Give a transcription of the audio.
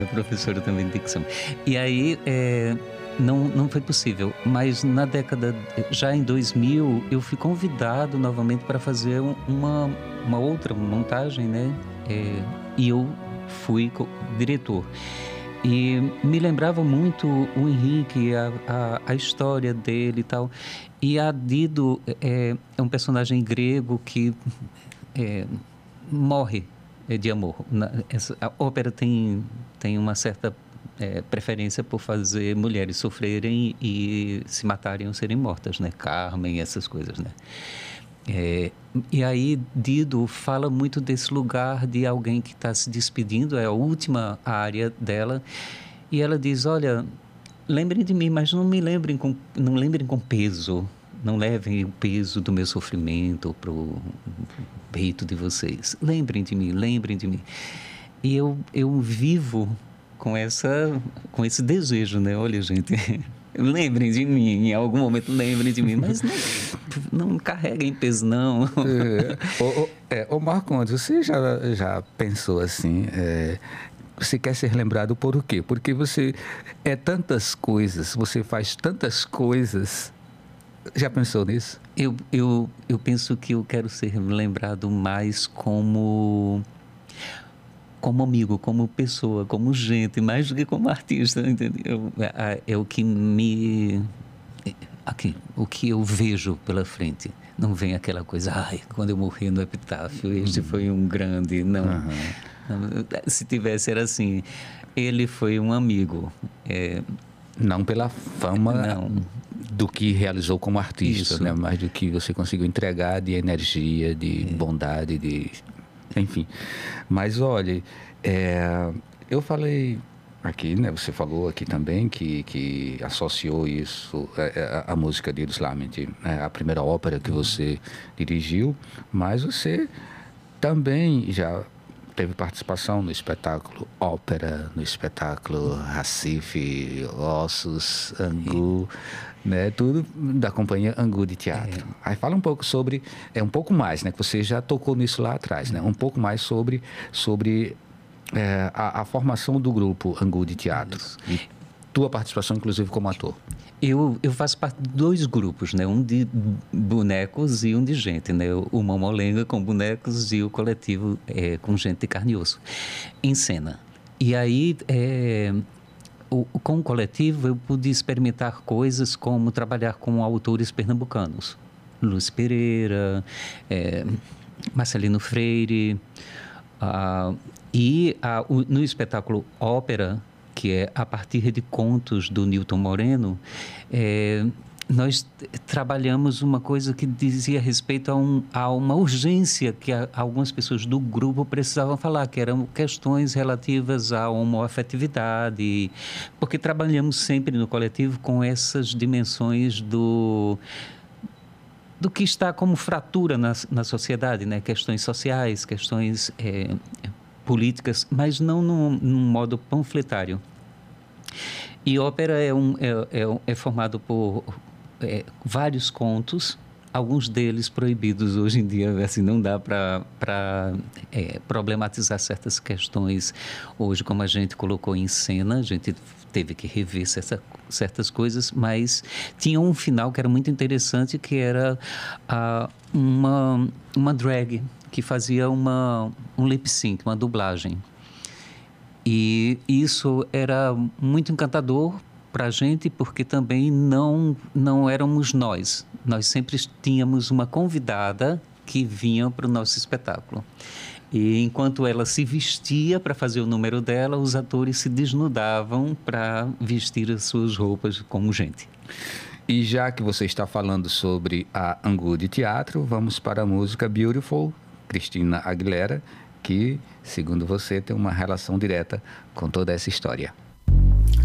professora também de dicção. E aí, não foi possível, mas na década, já em 2000, eu fui convidado novamente para fazer uma outra montagem, né? E eu fui diretor. E me lembrava muito o Henrique, a história dele e tal. E a Dido é um personagem grego que morre de amor. A ópera tem uma certa preferência por fazer mulheres sofrerem e se matarem ou serem mortas, né? Carmen, essas coisas, né? E aí Dido fala muito desse lugar de alguém que está se despedindo, é a última área dela, e ela diz: olha, lembrem de mim, mas não lembrem com peso, não levem o peso do meu sofrimento para o peito de vocês, lembrem de mim, lembrem de mim. E eu vivo com esse desejo, né? Olha, gente, lembrem de mim, em algum momento lembrem de mim, mas não carreguem peso, não. Ô Marcondes, você já pensou assim, você quer ser lembrado por o quê? Porque você tantas coisas, você faz tantas coisas. Já pensou nisso? Eu penso que eu quero ser lembrado mais como amigo, como pessoa, como gente, mais do que como artista, entendeu? É o que o que eu vejo pela frente. Não vem aquela coisa, quando eu morrer no epitáfio, este foi um grande, não. Não. Se tivesse, era assim, ele foi um amigo. Não pela fama do que realizou como artista, né? Mas do que você conseguiu entregar de energia, de bondade, enfim. Mas olha, eu falei aqui, né? Você falou aqui também que associou isso, a música de Lament, a primeira ópera que você dirigiu, mas você também já teve participação no espetáculo Ópera, no espetáculo Recife, Ossos, Angu, né? Tudo da companhia Angu de Teatro. Aí fala um pouco sobre, um pouco mais, né? Que você já tocou nisso lá atrás, né? Um pouco mais sobre a formação do grupo Angu de Teatro. E tua participação, inclusive, como ator. Eu faço parte de 2 grupos, né? Um de bonecos e um de gente, né? O Mamolenga com bonecos e o coletivo com gente de carne e osso, em cena. E aí, com o coletivo, eu pude experimentar coisas como trabalhar com autores pernambucanos. Lúcio Pereira, Marcelino Freire, no espetáculo Ópera, que é a partir de contos do Nilton Moreno, nós trabalhamos uma coisa que dizia respeito a uma urgência que algumas pessoas do grupo precisavam falar, que eram questões relativas à homoafetividade, porque trabalhamos sempre no coletivo com essas dimensões do que está como fratura na sociedade, né? Questões sociais, questões políticas, mas não num modo panfletário. E ópera é formado por vários contos, alguns deles proibidos hoje em dia, assim, não dá para problematizar certas questões hoje, como a gente colocou em cena, a gente teve que rever certas coisas, mas tinha um final que era muito interessante, que era uma drag que fazia um lip sync, uma dublagem. E isso era muito encantador para a gente, porque também não éramos nós. Nós sempre tínhamos uma convidada que vinha para o nosso espetáculo. E enquanto ela se vestia para fazer o número dela, os atores se desnudavam para vestir as suas roupas como gente. E já que você está falando sobre a Angu de Teatro, vamos para a música Beautiful, Christina Aguilera, que, segundo você, tem uma relação direta com toda essa história.